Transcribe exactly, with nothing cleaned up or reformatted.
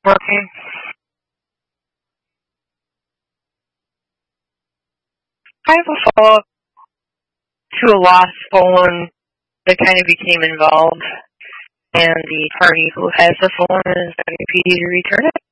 working? I have a follow-up to a lost phone that kind of became involved, and the party who has the phone is asking P D to return it.